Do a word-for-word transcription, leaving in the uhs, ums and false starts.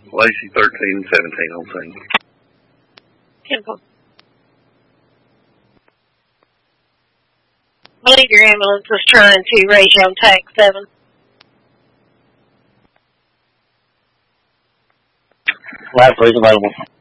Lacey thirteen and seventeen on scene. Simple. I believe your ambulance was trying to raise you on tag seven. Last please available.